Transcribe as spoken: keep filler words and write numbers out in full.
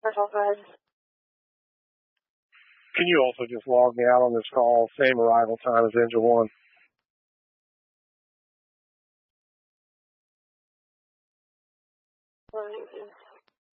Marshall, go ahead. Can you also just log me out on this call? Same arrival time as engine one. Right.